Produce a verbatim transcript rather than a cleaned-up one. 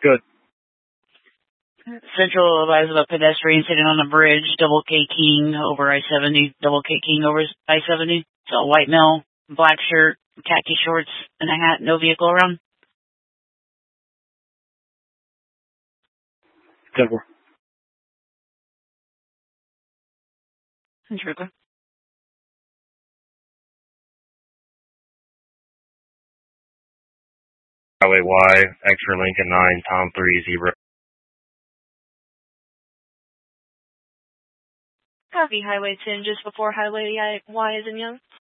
Good. Central advised of a pedestrian sitting on a bridge, double K King over I seventy, double K King over I seventy. So a white male, black shirt, khaki shorts, and a hat, no vehicle around. ten four. Trooper. Highway Y, X-ray Lincoln nine, Tom three, zero. Copy, Highway ten, just before Highway Y is in Young.